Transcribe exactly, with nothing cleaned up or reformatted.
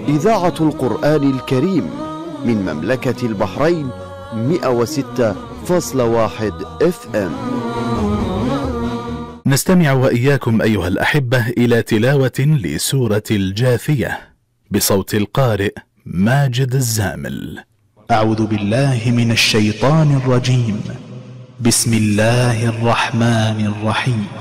إذاعة القرآن الكريم من مملكة البحرين مئة وستة فاصلة واحد اف ام. نستمع وإياكم أيها الأحبة إلى تلاوة لسورة الجاثية بصوت القارئ ماجد الزامل. أعوذ بالله من الشيطان الرجيم. بسم الله الرحمن الرحيم.